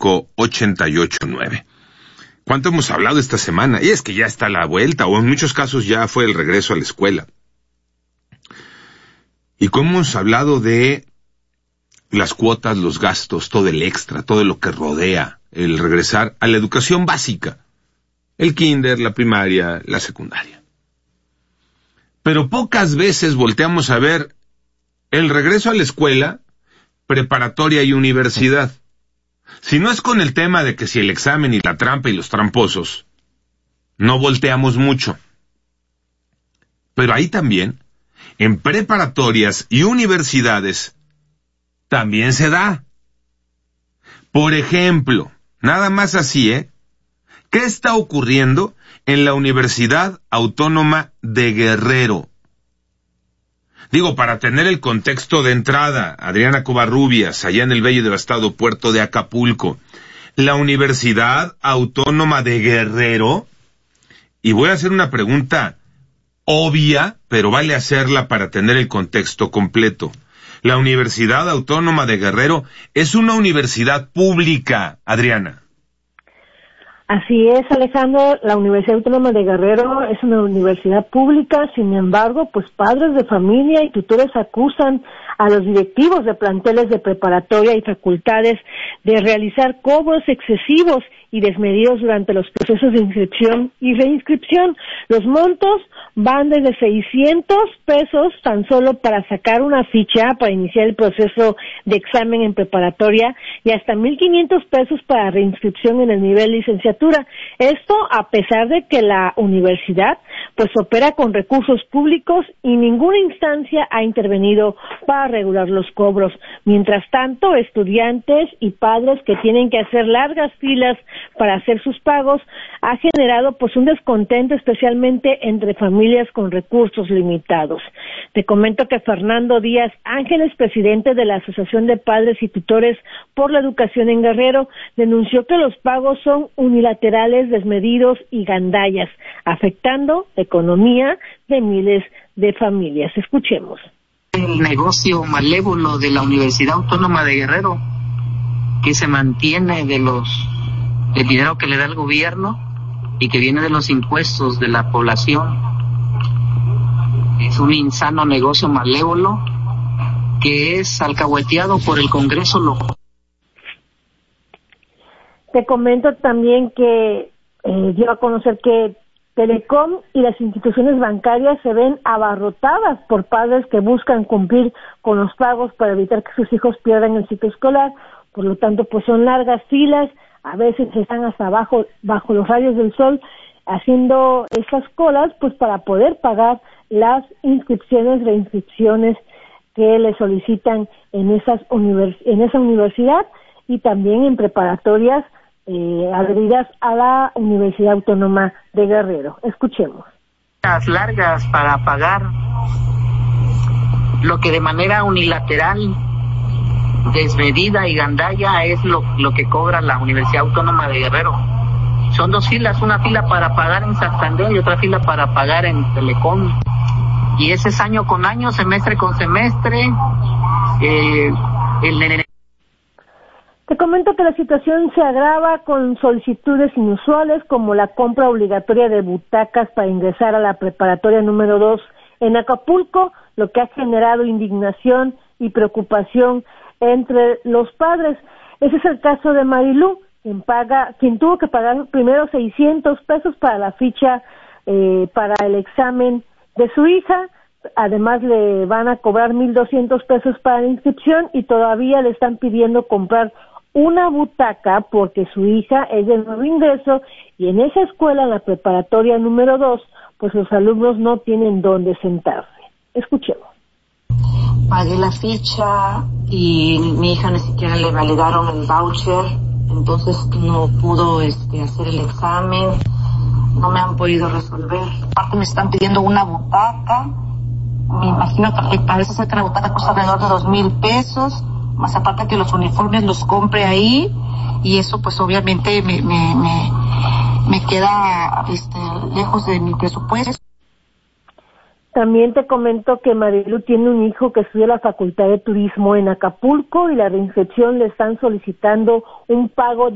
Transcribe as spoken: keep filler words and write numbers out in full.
cinco, ocho ocho nueve. ¿Cuánto hemos hablado esta semana? Y es que ya está la vuelta, o en muchos casos ya fue el regreso a la escuela. Y cómo hemos hablado de las cuotas, los gastos, todo el extra, todo lo que rodea el regresar a la educación básica. El kinder, la primaria, la secundaria. Pero pocas veces volteamos a ver el regreso a la escuela, preparatoria y universidad. Si no es con el tema de que si el examen y la trampa y los tramposos, no volteamos mucho. Pero ahí también, en preparatorias y universidades, también se da. Por ejemplo, nada más así, ¿eh? ¿Qué está ocurriendo en la Universidad Autónoma de Guerrero? Digo, para tener el contexto de entrada, Adriana Covarrubias, allá en el bello y devastado puerto de Acapulco, la Universidad Autónoma de Guerrero, y voy a hacer una pregunta obvia, pero vale hacerla para tener el contexto completo. La Universidad Autónoma de Guerrero es una universidad pública, Adriana. Así es, Alejandro, la Universidad Autónoma de Guerrero es una universidad pública, sin embargo, pues padres de familia y tutores acusan a los directivos de planteles de preparatoria y facultades de realizar cobros excesivos y desmedidos durante los procesos de inscripción y reinscripción. Los montos van desde seiscientos pesos tan solo para sacar una ficha para iniciar el proceso de examen en preparatoria y hasta mil quinientos pesos para reinscripción en el nivel licenciatura. Esto a pesar de que la universidad pues opera con recursos públicos y ninguna instancia ha intervenido para regular los cobros. Mientras tanto, estudiantes y padres que tienen que hacer largas filas para hacer sus pagos ha generado pues un descontento especialmente entre familias con recursos limitados. Te comento que Fernando Díaz Ángeles, presidente de la Asociación de Padres y Tutores por la Educación en Guerrero, denunció que los pagos son unilaterales, desmedidos y gandallas, afectando la economía de miles de familias. Escuchemos. El negocio malévolo de la Universidad Autónoma de Guerrero, que se mantiene de los del dinero que le da el gobierno y que viene de los impuestos de la población. Es un insano negocio malévolo que es alcahueteado por el Congreso local. Te comento también que eh, dio a conocer que Telecom y las instituciones bancarias se ven abarrotadas por padres que buscan cumplir con los pagos para evitar que sus hijos pierdan el ciclo escolar. Por lo tanto, pues son largas filas, a veces están hasta abajo, bajo los rayos del sol, haciendo esas colas pues para poder pagar las inscripciones, reinscripciones que le solicitan en esas univers- en esa universidad y también en preparatorias eh, adheridas a la Universidad Autónoma de Guerrero. Escuchemos. Las largas para pagar lo que de manera unilateral, desmedida y gandalla es lo, lo que cobra la Universidad Autónoma de Guerrero. Son dos filas, una fila para pagar en Santander y otra fila para pagar en Telecom. Y ese es año con año, semestre con semestre. Eh, el... Te comento que la situación se agrava con solicitudes inusuales como la compra obligatoria de butacas para ingresar a la preparatoria número dos en Acapulco, lo que ha generado indignación y preocupación entre los padres. Ese es el caso de Marilú, quien paga, quien tuvo que pagar primero seiscientos pesos para la ficha eh, para el examen de su hija. Además le van a cobrar mil doscientos pesos para la inscripción y todavía le están pidiendo comprar una butaca porque su hija es de nuevo ingreso y en esa escuela, en la preparatoria número dos, pues los alumnos no tienen dónde sentarse. Escuchemos. Pagué la ficha y mi hija ni siquiera le validaron el voucher, entonces no pudo este, hacer el examen, no me han podido resolver. Aparte me están pidiendo una butaca, me imagino que parece ser que la butaca cuesta alrededor de dos mil pesos, más aparte que los uniformes los compre ahí, y eso pues obviamente me, me, me, me queda este, lejos de mi presupuesto. También te comento que Marilu tiene un hijo que estudia la Facultad de Turismo en Acapulco y la reinscripción le están solicitando un pago de